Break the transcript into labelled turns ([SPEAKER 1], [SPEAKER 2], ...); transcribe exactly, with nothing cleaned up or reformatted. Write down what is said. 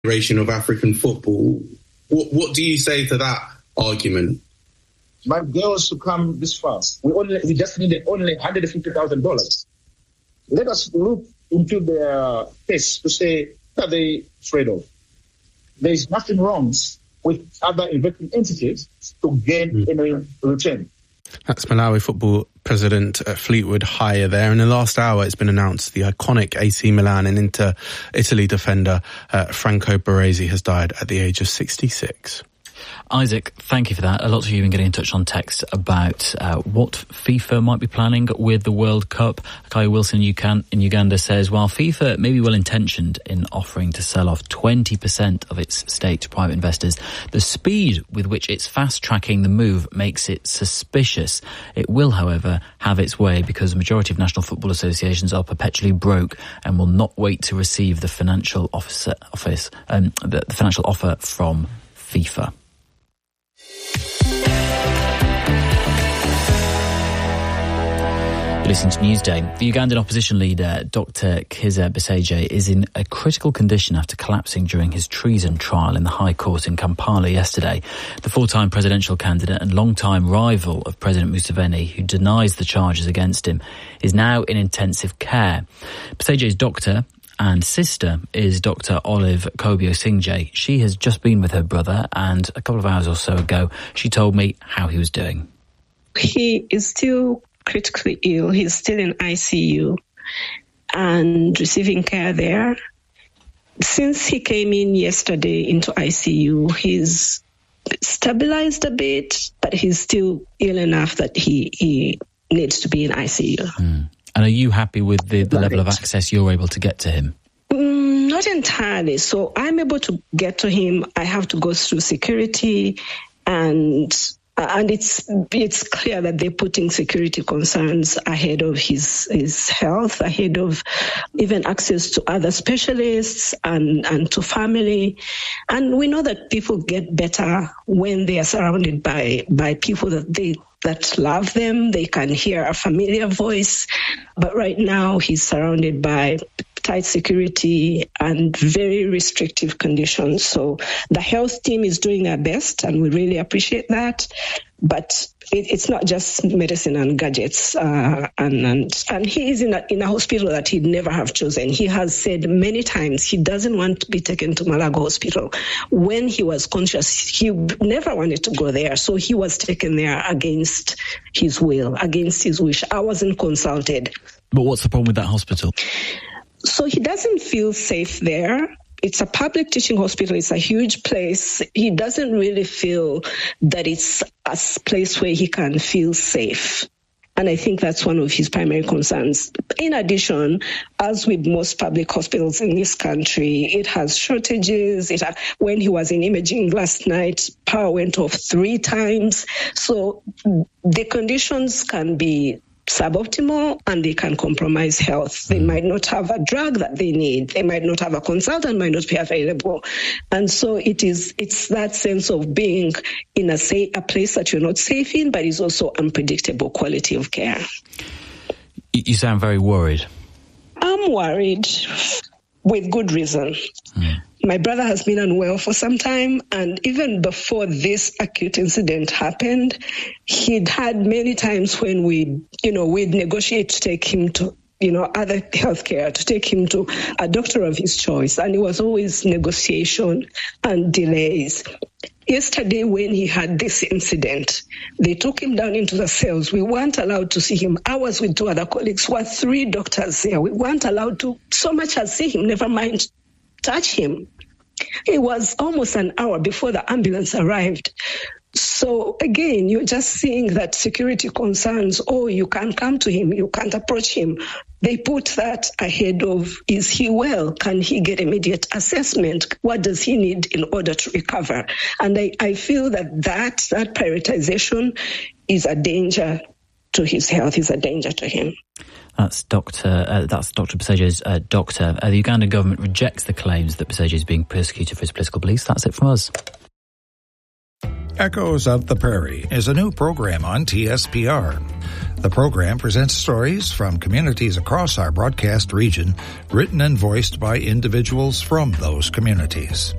[SPEAKER 1] Federation of African Football. What, what do you say to that argument?
[SPEAKER 2] My girls to come this fast. We only we just needed only one hundred fifty thousand dollars. Let us look into their face to say what are they afraid of. There is nothing wrong with other investing entities to gain mm. any return.
[SPEAKER 3] That's Malawi football president uh, Fleetwood Hire there. In the last hour, it's been announced the iconic A C Milan and Inter Italy defender uh, Franco Baresi has died at the age of sixty-six.
[SPEAKER 4] Isaac, thank you for that. A lot of you have been getting in touch on text about uh, what FIFA might be planning with the World Cup. Kai Wilson in Uganda says, while FIFA may be well-intentioned in offering to sell off twenty percent of its stake to private investors, the speed with which it's fast-tracking the move makes it suspicious. It will, however, have its way because the majority of national football associations are perpetually broke and will not wait to receive the financial officer, office, um, the, the financial offer from FIFA. Listening to Newsday. The Ugandan opposition leader, Doctor Kizza Besigye, is in a critical condition after collapsing during his treason trial in the High Court in Kampala yesterday. The four-time presidential candidate and long-time rival of President Museveni, who denies the charges against him, is now in intensive care. Besigye's doctor and sister is Doctor Olive Kobio-Singye. She has just been with her brother, and a couple of hours or so ago, she told me how he was doing.
[SPEAKER 5] He is still critically ill. He's still in I C U and receiving care there. Since he came in yesterday into I C U, he's stabilized a bit, but he's still ill enough that he, he needs to be in I C U.
[SPEAKER 4] Mm. And are you happy with the, the level of access you're able to get to him?
[SPEAKER 5] Mm, not entirely. So I'm able to get to him. I have to go through security, and and it's it's clear that they're putting security concerns ahead of his his health, ahead of even access to other specialists and, and to family. And we know that people get better when they are surrounded by, by people that they that love them. They can hear a familiar voice. But right now he's surrounded by tight security and very restrictive conditions. So the health team is doing their best, and we really appreciate that. But it, it's not just medicine and gadgets. Uh, and, and and he is in a, in a hospital that he'd never have chosen. He has said many times he doesn't want to be taken to Malago Hospital. When he was conscious, he never wanted to go there. So he was taken there against his will, against his wish. I wasn't consulted.
[SPEAKER 4] But what's the problem with that hospital?
[SPEAKER 5] So he doesn't feel safe there. It's a public teaching hospital. It's a huge place. He doesn't really feel that it's a place where he can feel safe. And I think that's one of his primary concerns. In addition, as with most public hospitals in this country, it has shortages. It ha- when he was in imaging last night, power went off three times. So the conditions can be suboptimal, and they can compromise health. They might not have a drug that they need. They might not have a consultant, might not be available. And so it is, it's that sense of being in a, say, a place that you're not safe in, but is also unpredictable quality of care.
[SPEAKER 4] You sound very worried.
[SPEAKER 5] I'm worried with good reason. Mm. My brother has been unwell for some time, and even before this acute incident happened, he'd had many times when we, you know, we'd negotiate to take him to, you know, other healthcare, to take him to a doctor of his choice, and it was always negotiation and delays. Yesterday, when he had this incident, they took him down into the cells. We weren't allowed to see him. I was with two other colleagues who were three doctors there. We weren't allowed to so much as see him, never mind touch him. It was almost an hour before the ambulance arrived. So again, you're just seeing that security concerns, oh, you can't come to him, you can't approach him. They put that ahead of, is he well? Can he get immediate assessment? What does he need in order to recover? And I, I feel that, that that prioritization is a danger to his health, is a danger to him.
[SPEAKER 4] That's Doctor Uh, that's Doctor Besigye's uh, doctor. Uh, the Ugandan government rejects the claims that Besigye is being persecuted for his political beliefs. That's it from us.
[SPEAKER 6] Echoes of the Prairie is a new program on T S P R. The program presents stories from communities across our broadcast region, written and voiced by individuals from those communities.